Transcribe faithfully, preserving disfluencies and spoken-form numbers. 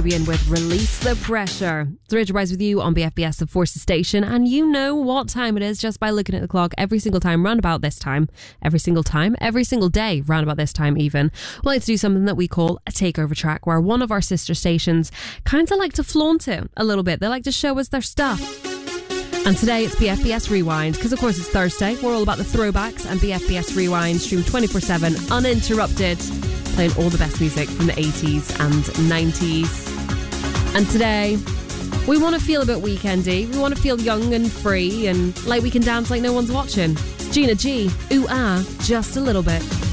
Fabian with Release the Pressure. It's Rachel Rise with you on B F B S, the Forces Station, and you know what time it is just by looking at the clock every single time, round about this time. Every single time, every single day, round about this time even. We like to do something that we call a takeover track, where one of our sister stations kind of like to flaunt it a little bit. They like to show us their stuff. And today it's B F B S Rewind, because of course it's Thursday. We're all about the throwbacks, and B F B S Rewind streamed twenty-four seven, uninterrupted, playing all the best music from the eighties and nineties. And today, we want to feel a bit weekendy. We want to feel young and free and like we can dance like no one's watching. It's Gina G. Ooh ah, just a little bit.